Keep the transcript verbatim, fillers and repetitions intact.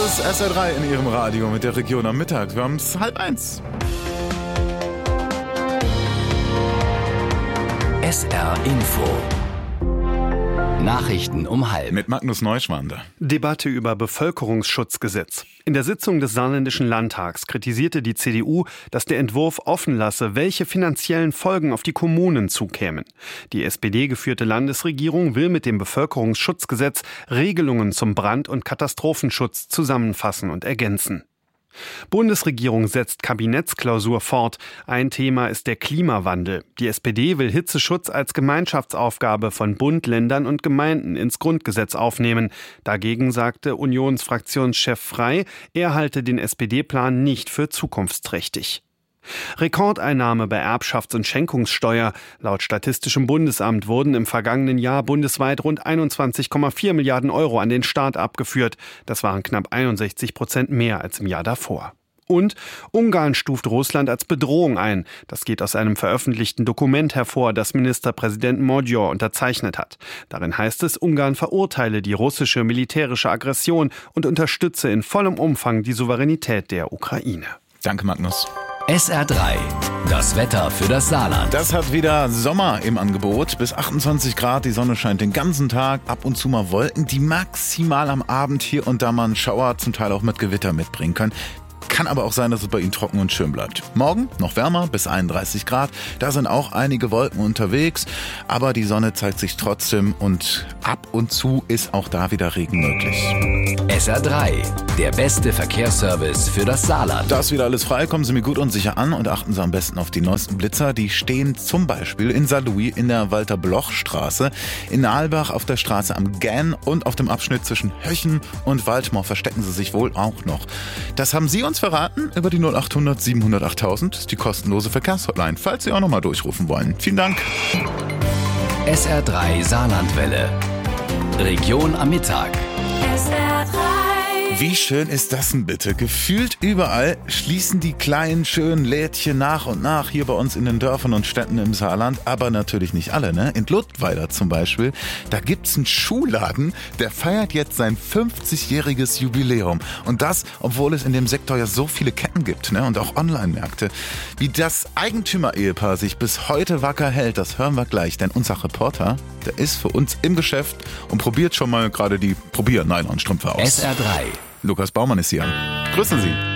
ist S R drei in Ihrem Radio mit der Region am Mittag. Wir haben es halb eins. S R Info. Nachrichten um halb. Mit Magnus Neuschwander. Debatte über Bevölkerungsschutzgesetz. In der Sitzung des Saarländischen Landtags kritisierte die C D U, dass der Entwurf offen lasse, welche finanziellen Folgen auf die Kommunen zukämen. Die S P D-geführte Landesregierung will mit dem Bevölkerungsschutzgesetz Regelungen zum Brand- und Katastrophenschutz zusammenfassen und ergänzen. Bundesregierung setzt Kabinettsklausur fort. Ein Thema ist der Klimawandel. Die S P D will Hitzeschutz als Gemeinschaftsaufgabe von Bund, Ländern und Gemeinden ins Grundgesetz aufnehmen. Dagegen sagte Unionsfraktionschef Frey, er halte den S P D-Plan nicht für zukunftsträchtig. Rekordeinnahme bei Erbschafts- und Schenkungssteuer. Laut Statistischem Bundesamt wurden im vergangenen Jahr bundesweit rund einundzwanzig Komma vier Milliarden Euro an den Staat abgeführt. Das waren knapp einundsechzig Prozent mehr als im Jahr davor. Und Ungarn stuft Russland als Bedrohung ein. Das geht aus einem veröffentlichten Dokument hervor, das Ministerpräsident Magyar unterzeichnet hat. Darin heißt es, Ungarn verurteile die russische militärische Aggression und unterstütze in vollem Umfang die Souveränität der Ukraine. Danke, Magnus. S R drei. Das Wetter für das Saarland. Das hat wieder Sommer im Angebot. Bis achtundzwanzig Grad, die Sonne scheint den ganzen Tag. Ab und zu mal Wolken, die maximal am Abend hier und da mal einen Schauer, zum Teil auch mit Gewitter mitbringen können. Kann aber auch sein, dass es bei Ihnen trocken und schön bleibt. Morgen noch wärmer, bis einunddreißig Grad. Da sind auch einige Wolken unterwegs. Aber die Sonne zeigt sich trotzdem und ab und zu ist auch da wieder Regen möglich. S R drei. Der beste Verkehrsservice für das Saarland. Da ist wieder alles frei. Kommen Sie mir gut und sicher an und achten Sie am besten auf die neuesten Blitzer. Die stehen zum Beispiel in Saarlouis in der Walter-Bloch-Straße, in Nalbach auf der Straße am Gän und auf dem Abschnitt zwischen Höchen und Waldmoor verstecken sie sich wohl auch noch. Das haben Sie uns verraten über die null achthundert siebenhundert achttausend, die kostenlose Verkehrshotline, falls Sie auch nochmal durchrufen wollen. Vielen Dank. S R drei Saarlandwelle. Region am Mittag. S R drei. Wie schön ist das denn bitte? Gefühlt überall schließen die kleinen, schönen Lädchen nach und nach hier bei uns in den Dörfern und Städten im Saarland, aber natürlich nicht alle, ne? In Ludweiler zum Beispiel, da gibt's einen Schuhladen, der feiert jetzt sein fünfzigjähriges Jubiläum. Und das, obwohl es in dem Sektor ja so viele Ketten gibt, ne? Und auch Online-Märkte. Wie das Eigentümer-Ehepaar sich bis heute wacker hält, das hören wir gleich, denn unser Reporter, der ist für uns im Geschäft und probiert schon mal gerade die Probier-Nylon-Strümpfe aus. S R drei. Lukas Baumann ist hier. Grüßen Sie.